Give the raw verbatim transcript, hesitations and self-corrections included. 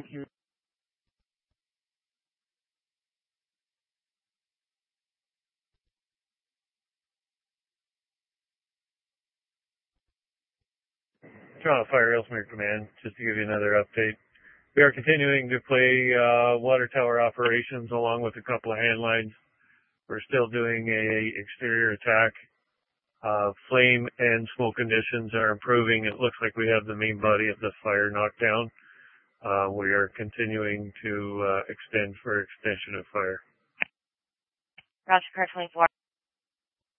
Toronto Fire Ellesmere Command, just to give you another update. We are continuing to play uh, water tower operations along with a couple of hand lines. We're still doing a exterior attack. Uh, flame and smoke conditions are improving. It looks like we have the main body of the fire knocked down. Uh, we are continuing to uh, extend for extension of fire. Roger, car twenty-four.